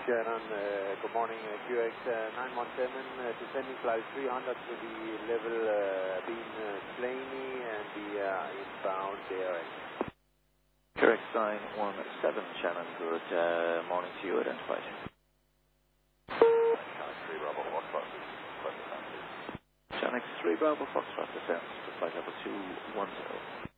Shannon, good morning, QX 917, descending flight 300 to the level being Slaney and the inbound bearing. QX 917, Shannon, good morning to you, identified. Shannon 3 Bravo Foxtrot, Shannon 3 Bravo Foxtrot descends to flight level 210.